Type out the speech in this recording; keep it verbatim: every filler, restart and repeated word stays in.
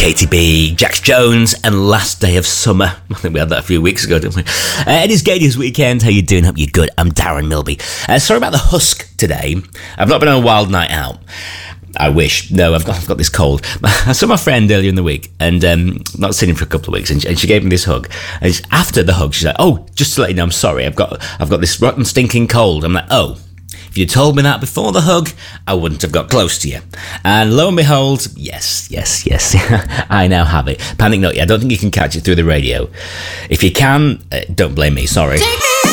Katie B, Jax Jones, and Last Day of Summer. I think we had that a few weeks ago, didn't we? Uh, it is Gadia's Weekend. How you doing? Hope you're good. I'm Darren Milby. Uh, sorry about the husk today. I've not been on a wild night out. I wish. No, I've got, I've got this cold. I saw my friend earlier in the week, and um, not seen him for a couple of weeks, and she, and she gave me this hug. And she, after the hug, she's like, "Oh, just to let you know, I'm sorry. I've got I've got this rotten, stinking cold." I'm like, "Oh, if you told me that before the hug, I wouldn't have got close to you." And lo and behold, yes, yes, yes, I now have it. Panic not yet. I don't think you can catch it through the radio. If you can, uh, don't blame me. Sorry. Take